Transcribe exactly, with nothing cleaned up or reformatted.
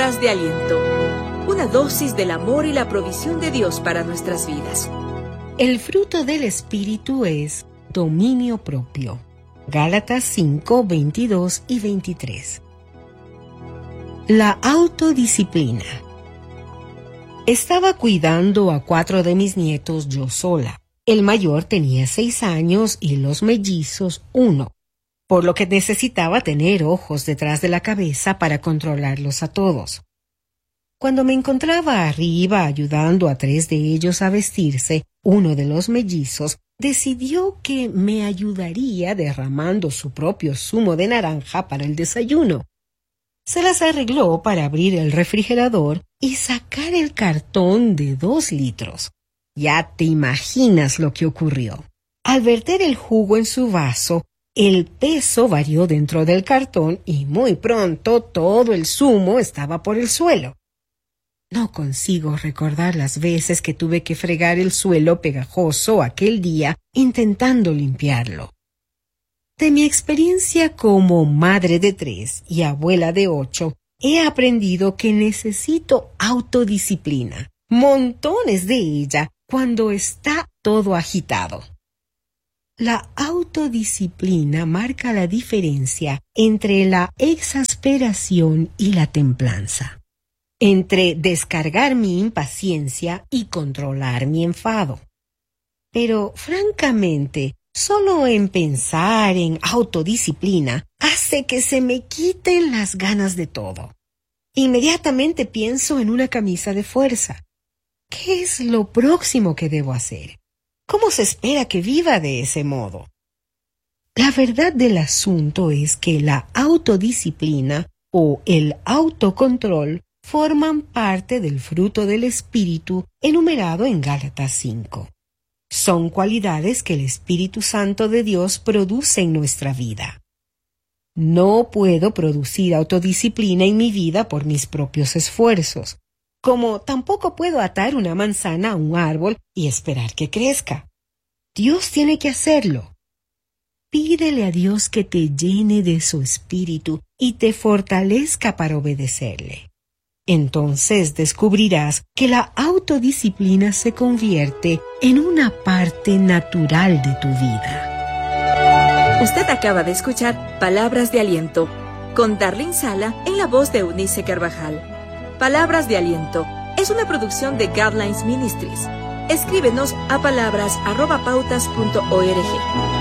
Palabras de aliento. Una dosis del amor y la provisión de Dios para nuestras vidas. El fruto del Espíritu es dominio propio. Gálatas cinco, veintidós y veintitrés. La autodisciplina. Estaba cuidando a cuatro de mis nietos yo sola. El mayor tenía seis años y los mellizos uno, por lo que necesitaba tener ojos detrás de la cabeza para controlarlos a todos. Cuando me encontraba arriba ayudando a tres de ellos a vestirse, uno de los mellizos decidió que me ayudaría derramando su propio zumo de naranja para el desayuno. Se las arregló para abrir el refrigerador y sacar el cartón de dos litros. Ya te imaginas lo que ocurrió. Al verter el jugo en su vaso, el peso varió dentro del cartón y muy pronto todo el zumo estaba por el suelo. No consigo recordar las veces que tuve que fregar el suelo pegajoso aquel día intentando limpiarlo. De mi experiencia como madre de tres y abuela de ocho, he aprendido que necesito autodisciplina, montones de ella, cuando está todo agitado. La autodisciplina marca la diferencia entre la exasperación y la templanza, entre descargar mi impaciencia y controlar mi enfado. Pero, francamente, solo en pensar en autodisciplina hace que se me quiten las ganas de todo. Inmediatamente pienso en una camisa de fuerza. ¿Qué es lo próximo que debo hacer? ¿Cómo se espera que viva de ese modo? La verdad del asunto es que la autodisciplina o el autocontrol forman parte del fruto del Espíritu enumerado en Gálatas cinco. Son cualidades que el Espíritu Santo de Dios produce en nuestra vida. No puedo producir autodisciplina en mi vida por mis propios esfuerzos, como tampoco puedo atar una manzana a un árbol y esperar que crezca. Dios tiene que hacerlo. Pídele a Dios que te llene de su Espíritu y te fortalezca para obedecerle. Entonces descubrirás que la autodisciplina se convierte en una parte natural de tu vida. Usted acaba de escuchar Palabras de Aliento con Darlene Sala en la voz de Eunice Carvajal. Palabras de Aliento es una producción de Guidelines Ministries. Escríbenos a palabras arroba pautas punto org.